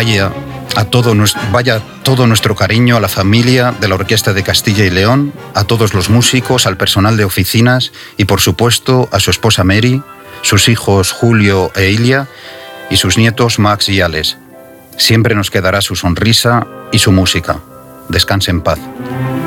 Vaya todo nuestro cariño a la familia de la Orquesta de Castilla y León, a todos los músicos, al personal de oficinas y, por supuesto, a su esposa Mary, sus hijos Julio e Ilia y sus nietos Max y Alex. Siempre nos quedará su sonrisa y su música. Descanse en paz.